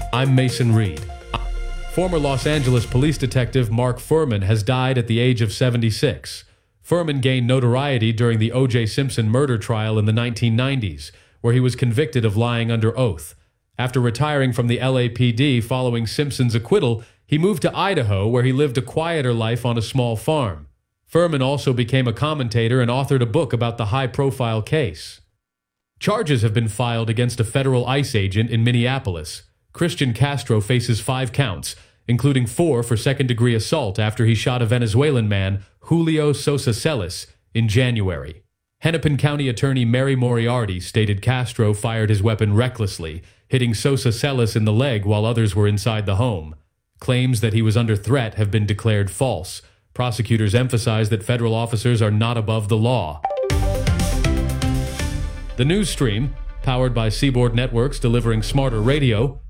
I'm Mason Reed. Former Los Angeles police detective Mark Fuhrman has died at the age of 76. Fuhrman gained notoriety during the O.J. Simpson murder trial in the 1990s, where he was convicted of lying under oath. After retiring from the LAPD following Simpson's acquittal, he moved to Idaho, where he lived a quieter life on a small farm. Fuhrman also became a commentator and authored a book about the high-profile case. Charges have been filed against a federal ICE agent in Minneapolis. Christian Castro faces 5 counts, including 4 for second-degree assault after he shot a Venezuelan man, Julio Sosa Celis, in January. Hennepin County Attorney Mary Moriarty stated Castro fired his weapon recklessly, hitting Sosa Celis in the leg while others were inside the home. Claims that he was under threat have been declared false. Prosecutors emphasize that federal officers are not above the law. The news stream, powered by Seaboard Networks delivering smarter radio,